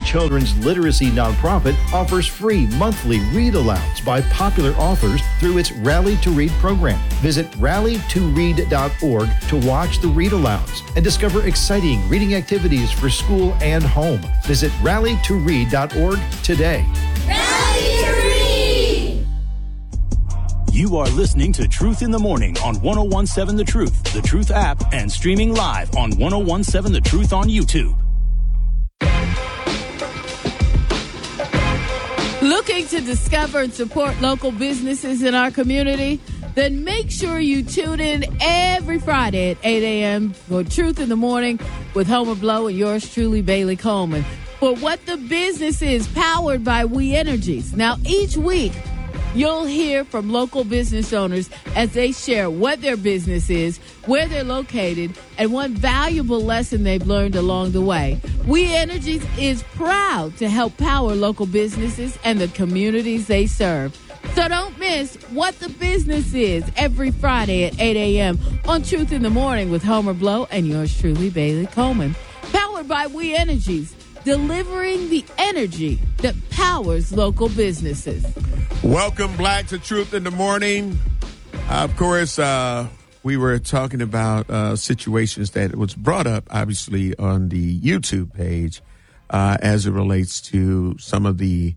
children's literacy nonprofit offers free monthly read-alouds by popular authors through its Rally to Read program. Visit rallytoread.org to watch the read-alouds and discover exciting reading activities for school and home. Visit rallytoread.org today. Rally to Read! You are listening to Truth in the Morning on 101.7 The Truth app, and streaming live on 101.7 The Truth on YouTube. Looking to discover and support local businesses in our community? Then make sure you tune in every Friday at 8 a.m. for Truth in the Morning with Homer Blow and yours truly, Bailey Coleman, for What the Business Is, powered by We Energies. Now, each week, you'll hear from local business owners as they share what their business is, where they're located, and what valuable lesson they've learned along the way. We Energies is proud to help power local businesses and the communities they serve. So don't miss What the Business Is every Friday at 8 a.m. on Truth in the Morning with Homer Blow and yours truly, Bailey Coleman. Powered by We Energies, delivering the energy that powers local businesses. Welcome back to Truth in the Morning. Of course, we were talking about situations that was brought up, obviously, on the YouTube page as it relates to some of the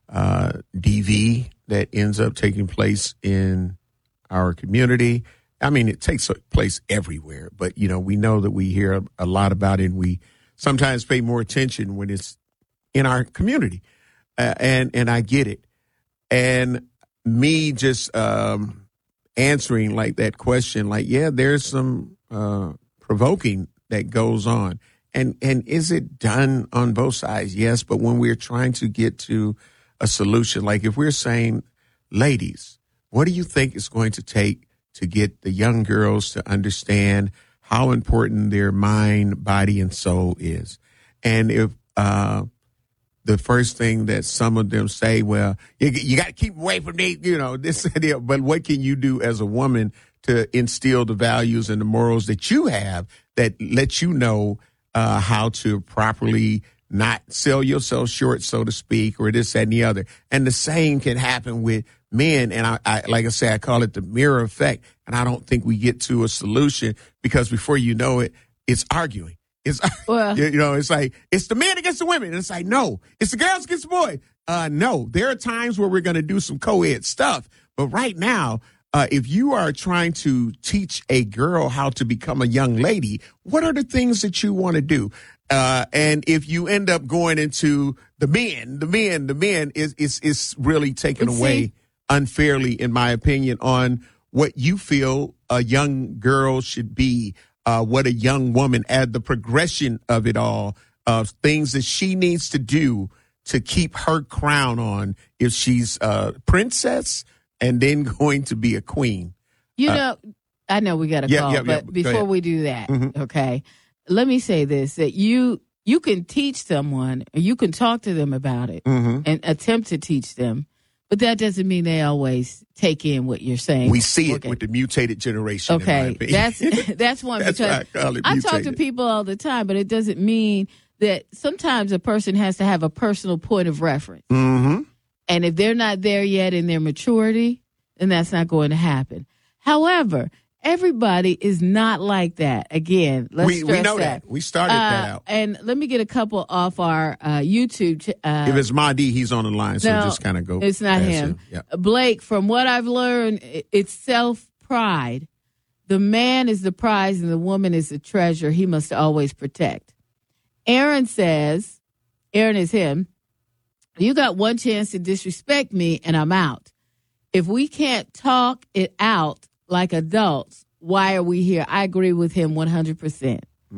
DV that ends up taking place in our community. I mean, it takes place everywhere, but, you know, we know that we hear a lot about it, and we sometimes pay more attention when it's in our community. And I get it. And me just answering like that question, like, yeah, there's some provoking that goes on. And is it done on both sides? Yes. But when we're trying to get to a solution, like if we're saying, ladies, what do you think it's going to take to get the young girls to understand how important their mind, body, and soul is? And if the first thing that some of them say, well, you got to keep away from me, you know, this and that. But what can you do as a woman to instill the values and the morals that you have that let you know how to properly not sell yourself short, so to speak, or this, that, and the other? And the same can happen with men. And I like I say, I call it the mirror effect. And I don't think we get to a solution because before you know it, it's arguing. It's, well, you know, it's like, it's the men against the women. And it's like, no, it's the girls against the boys. No, there are times where we're going to do some co-ed stuff. But right now, if you are trying to teach a girl how to become a young lady, what are the things that you want to do? And if you end up going into the men is really taken away unfairly, in my opinion, on what you feel a young girl should be, what a young woman, at the progression of it all, things that she needs to do to keep her crown on if she's a princess and then going to be a queen. You know, I know we got a call, but before we do that, okay, let me say this, that you can teach someone, or you can talk to them about it and attempt to teach them, but that doesn't mean they always take in what you're saying. We see it with the mutated generation. Okay, that's one. That's because I talk to people all the time, but it doesn't mean that sometimes a person has to have a personal point of reference. And if they're not there yet in their maturity, then that's not going to happen. However, everybody is not like that. Again, let's stress we know that. We started that out. And let me get a couple off our YouTube. If it's Mahdi, he's on the line, so just kind of go. It's not him. Yep. Blake, from what I've learned, it's self-pride. The man is the prize and the woman is the treasure he must always protect. Aaron says, Aaron is him, you got one chance to disrespect me and I'm out. If we can't talk it out like adults, why are we here? I agree with him 100%.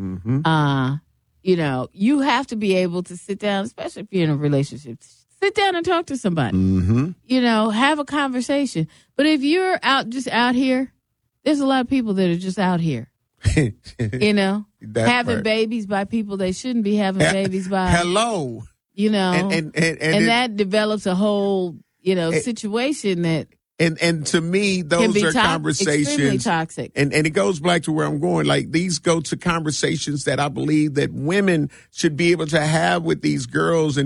You know, you have to be able to sit down, especially if you're in a relationship, sit down and talk to somebody. You know, have a conversation. But if you're just out here, there's a lot of people that are just out here. You know, having babies by people they shouldn't be having babies by. Hello. You know, and that develops a whole, you know, situation that. And to me, those are conversations. Extremely toxic. And it goes back to where I'm going. Like, these go to conversations that I believe that women should be able to have with these girls. And